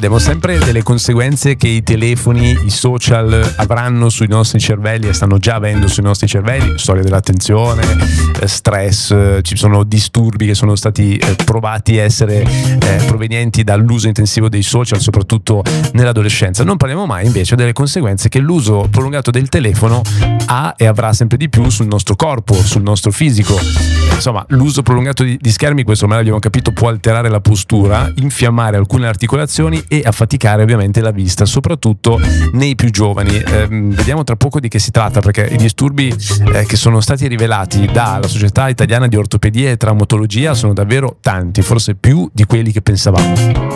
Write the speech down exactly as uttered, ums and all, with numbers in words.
Parliamo sempre delle conseguenze che i telefoni, i social avranno sui nostri cervelli e stanno già avendo sui nostri cervelli. Storia dell'attenzione, stress, ci sono disturbi che sono stati provati a essere eh, provenienti dall'uso intensivo dei social, soprattutto nell'adolescenza. Non parliamo mai invece delle conseguenze che l'uso prolungato del telefono ha e avrà sempre di più sul nostro corpo, sul nostro fisico. Insomma, l'uso prolungato di, di schermi, questo ormai abbiamo capito, può alterare la postura, infiammare alcune articolazioni e affaticare ovviamente la vista, soprattutto nei più giovani. Eh, vediamo tra poco di che si tratta, perché i disturbi eh, che sono stati rivelati dalla Società Italiana di Ortopedia e Traumatologia sono davvero tanti, forse più di quelli che pensavamo.